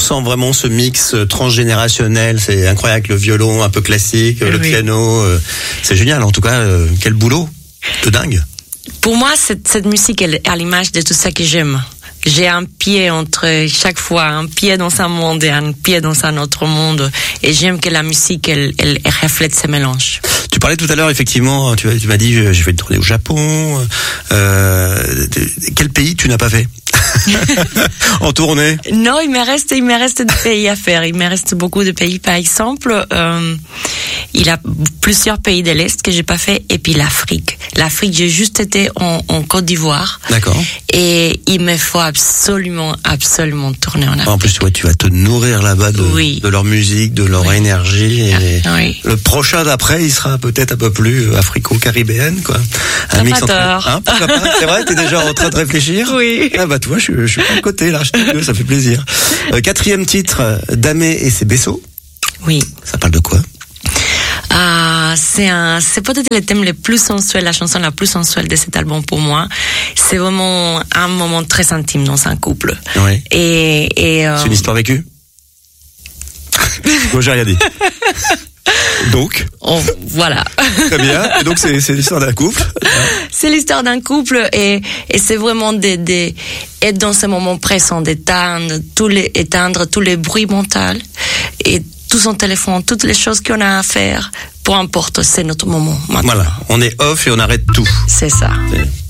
sent vraiment ce mix transgénérationnel. C'est incroyable, le violon un peu classique, le piano. C'est génial. En tout cas, quel boulot de dingue. Pour moi, cette musique, elle est à l'image de tout ça que j'aime. J'ai un pied entre chaque fois, un pied dans un monde et un pied dans un autre monde. Et j'aime que la musique, elle reflète ces mélanges. Tu parlais tout à l'heure, effectivement, tu m'as dit, je vais tourner au Japon. Quel pays tu n'as pas fait? En tournée? Non, il me reste des pays à faire. Il me reste beaucoup de pays. Par exemple, il y a plusieurs pays de l'Est que j'ai pas fait, et puis l'Afrique. L'Afrique, j'ai juste été en Côte d'Ivoire. D'accord. Et il me faut absolument tourner en Afrique. En plus, tu vas te nourrir là-bas de leur musique, de leur énergie. Et le prochain d'après, il sera peut-être un peu plus africo-caribéenne, quoi. Un mix entre... pourquoi pas? C'est vrai, t'es déjà en train de réfléchir? Oui. Ah bah, tu vois, je suis à côté, là, ça fait plaisir. 4e titre, Damé et ses Bessos. Oui. Ça parle de quoi? C'est peut-être le thème le plus sensuel, la chanson la plus sensuelle de cet album pour moi. C'est vraiment un moment très intime dans un couple. Oui. Et c'est une histoire vécue? Moi, j'ai rien dit. Donc. Voilà. Très bien. Et donc, c'est l'histoire d'un couple. C'est l'histoire d'un couple et c'est vraiment être dans ce moment présent, éteindre tous les bruits mentaux et tout son téléphone, toutes les choses qu'on a à faire. Peu importe, c'est notre moment maintenant. Voilà. On est off et on arrête tout. C'est ça.